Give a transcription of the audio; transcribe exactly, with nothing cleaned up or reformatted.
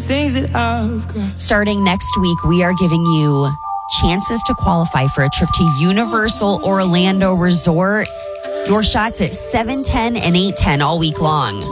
things that I've got. Starting next week, we are giving you chances to qualify for a trip to Universal Orlando Resort. Your shots at seven ten and eight ten all week long.